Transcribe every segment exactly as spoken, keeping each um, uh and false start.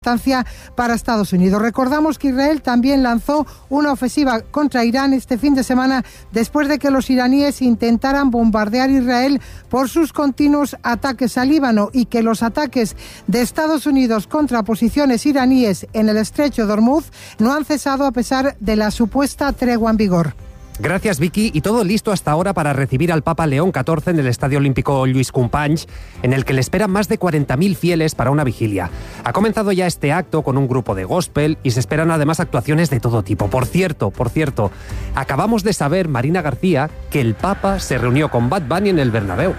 para Estados Unidos. Recordamos que Israel también lanzó una ofensiva contra Irán este fin de semana después de que los iraníes intentaran bombardear Israel por sus continuos ataques al Líbano y que los ataques de Estados Unidos contra posiciones iraníes en el estrecho de Hormuz no han cesado a pesar de la supuesta tregua en vigor. Gracias, Vicky. Y todo listo hasta ahora para recibir al Papa León catorce en el Estadio Olímpico Lluís Companys, en el que le esperan más de cuarenta mil fieles para una vigilia. Ha comenzado ya este acto con un grupo de gospel y se esperan además actuaciones de todo tipo. Por cierto, por cierto, acabamos de saber, Marina García, que el Papa se reunió con Bad Bunny en el Bernabéu.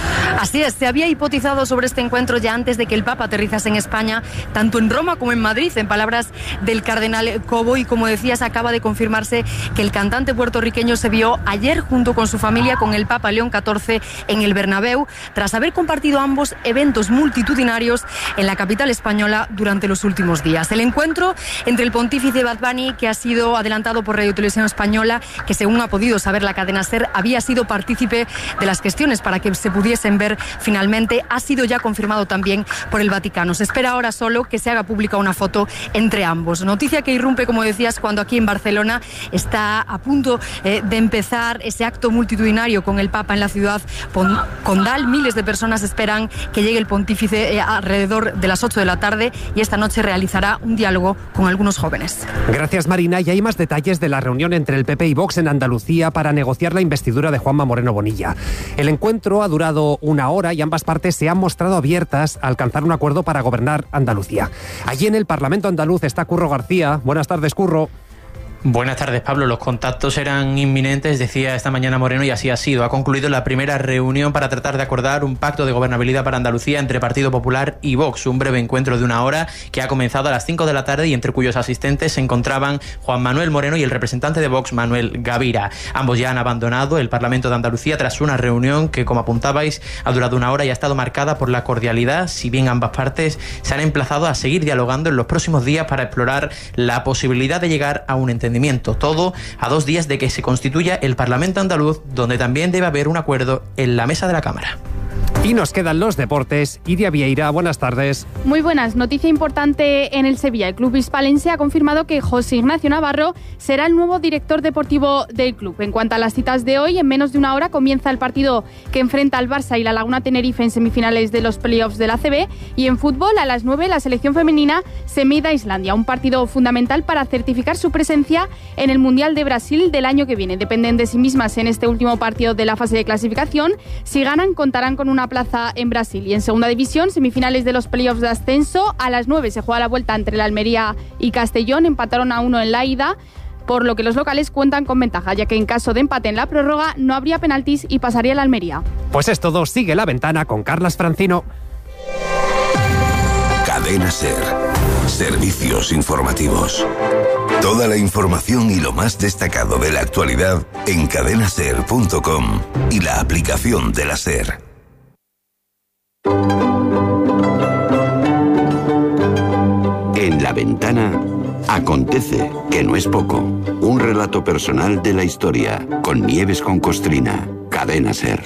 Así es, se había hipotizado sobre este encuentro ya antes de que el Papa aterrizase en España, tanto en Roma como en Madrid, en palabras del cardenal Cobo, y como decías, acaba de confirmarse que el cantante puertorriqueño se vio ayer junto con su familia con el Papa León catorce en el Bernabéu, tras haber compartido ambos eventos multitudinarios en la capital española durante los últimos días. El encuentro entre el pontífice Bad Bunny, que ha sido adelantado por Radio Televisión Española, que según ha podido saber la cadena SER, había sido partícipe de las gestiones para que se pudiesen ver finalmente, ha sido ya confirmado también por el Vaticano. Se espera ahora solo que se haga pública una foto entre ambos. Noticia que irrumpe, como decías, cuando aquí en Barcelona está a punto eh, de empezar ese acto multitudinario con el Papa en la ciudad condal. Miles de personas esperan que llegue el pontífice eh, alrededor de las ocho de la tarde y esta noche realizará un diálogo con algunos jóvenes. Gracias, Marina. Y hay más detalles de la reunión entre el P P y Vox en Andalucía para negociar la investidura de Juanma Moreno Bonilla. El encuentro ha durado una hora y ambas partes se han mostrado abiertas a alcanzar un acuerdo para gobernar Andalucía. Allí en el Parlamento andaluz está Curro García. Buenas tardes, Curro. Buenas tardes, Pablo. Los contactos eran inminentes, decía esta mañana Moreno, y así ha sido. Ha concluido la primera reunión para tratar de acordar un pacto de gobernabilidad para Andalucía entre Partido Popular y Vox. Un breve encuentro de una hora que ha comenzado a las cinco de la tarde y entre cuyos asistentes se encontraban Juan Manuel Moreno y el representante de Vox, Manuel Gavira. Ambos ya han abandonado el Parlamento de Andalucía tras una reunión que, como apuntabais, ha durado una hora y ha estado marcada por la cordialidad, si bien ambas partes se han emplazado a seguir dialogando en los próximos días para explorar la posibilidad de llegar a un entendimiento. Todo a dos días de que se constituya el Parlamento andaluz, donde también debe haber un acuerdo en la mesa de la Cámara. Y nos quedan los deportes. Iria Vieira, buenas tardes. Muy buenas. Noticia importante en el Sevilla. El club hispalense ha confirmado que José Ignacio Navarro será el nuevo director deportivo del club. En cuanto a las citas de hoy, en menos de una hora comienza el partido que enfrenta al Barça y la Laguna Tenerife en semifinales de los playoffs de la A C B. Y en fútbol, a las nueve, la selección femenina se mide a Islandia. Un partido fundamental para certificar su presencia en el Mundial de Brasil del año que viene. Dependen de sí mismas en este último partido de la fase de clasificación. Si ganan, contarán con una plaza en Brasil. Y en segunda división, semifinales de los playoffs de ascenso, a las nueve se juega la vuelta entre la Almería y Castellón. Empataron a uno en la ida, por lo que los locales cuentan con ventaja, ya que en caso de empate en la prórroga no habría penaltis y pasaría la Almería. Pues es todo. Sigue La Ventana con Carlas Francino. Cadena SER. Servicios informativos. Toda la información y lo más destacado de la actualidad en cadena ser punto com y la aplicación de la SER. En La Ventana acontece, que no es poco, un relato personal de la historia con Nieves con Costrina, Cadena SER.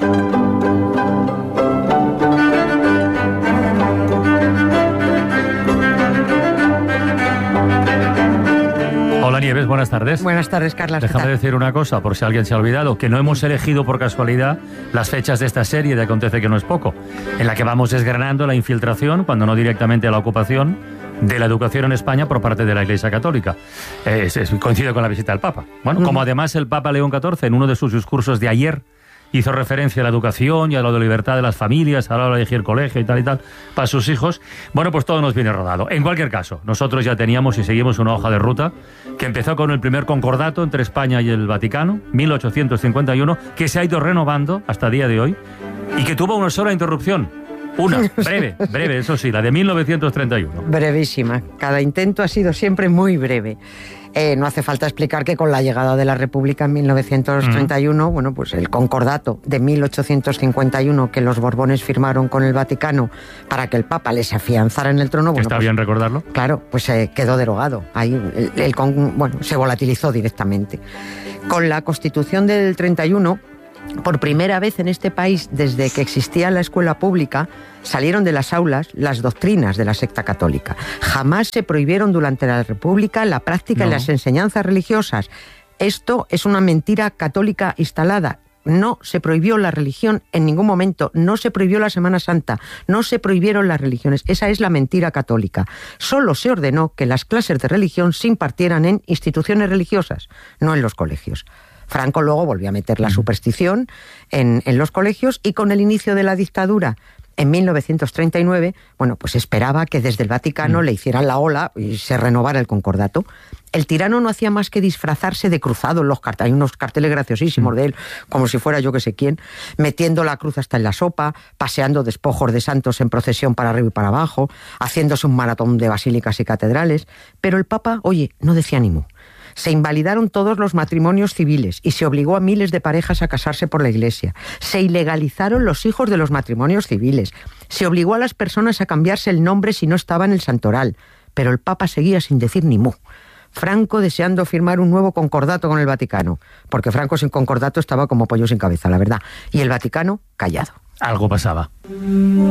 Hola Nieves, buenas tardes. Buenas tardes, Carlas. Déjame decir una cosa, por si alguien se ha olvidado, que no hemos elegido por casualidad las fechas de esta serie de Acontece que no es poco, en la que vamos desgranando la infiltración, cuando no directamente la ocupación, de la educación en España por parte de la Iglesia Católica. Eh, es, es, coincide con la visita del Papa. Bueno, uh-huh. Como además el Papa León catorce, en uno de sus discursos de ayer, hizo referencia a la educación y a la libertad de las familias, a la hora de elegir colegio y tal y tal, para sus hijos. Bueno, pues todo nos viene rodado. En cualquier caso, nosotros ya teníamos y seguimos una hoja de ruta que empezó con el primer concordato entre España y el Vaticano, mil ochocientos cincuenta y uno, que se ha ido renovando hasta el día de hoy y que tuvo una sola interrupción. Una, breve, breve, eso sí, la de mil novecientos treinta y uno. Brevísima. Cada intento ha sido siempre muy breve. Eh, no hace falta explicar que con la llegada de la República en mil novecientos treinta y uno, mm. bueno, pues el concordato de mil ochocientos cincuenta y uno que los Borbones firmaron con el Vaticano para que el Papa les afianzara en el trono. Bueno, ¿Está pues, bien recordarlo? Claro, pues eh, quedó derogado. Ahí el, el, el, bueno, se volatilizó directamente. Con la Constitución del treinta y uno, Por primera vez en este país, desde que existía la escuela pública, salieron de las aulas las doctrinas de la secta católica. Jamás se prohibieron durante la República la práctica no. y las enseñanzas religiosas. Esto es una mentira católica instalada. No se prohibió la religión en ningún momento, no se prohibió la Semana Santa, no se prohibieron las religiones. Esa es la mentira católica. Solo se ordenó que las clases de religión se impartieran en instituciones religiosas, no en los colegios. Franco luego volvió a meter la superstición en, en los colegios, y con el inicio de la dictadura en mil novecientos treinta y nueve, bueno, pues esperaba que desde el Vaticano mm. le hicieran la ola y se renovara el concordato. El tirano no hacía más que disfrazarse de cruzado en los carteles. Hay unos carteles graciosísimos mm. de él, como si fuera yo que sé quién, metiendo la cruz hasta en la sopa, paseando despojos de santos en procesión para arriba y para abajo, haciéndose un maratón de basílicas y catedrales. Pero el Papa, oye, no decía ni mu. Se invalidaron todos los matrimonios civiles y se obligó a miles de parejas a casarse por la Iglesia. Se ilegalizaron los hijos de los matrimonios civiles. Se obligó a las personas a cambiarse el nombre si no estaba en el santoral. Pero el Papa seguía sin decir ni mu. Franco deseando firmar un nuevo concordato con el Vaticano, porque Franco sin concordato estaba como pollo sin cabeza, la verdad. Y el Vaticano callado. Algo pasaba.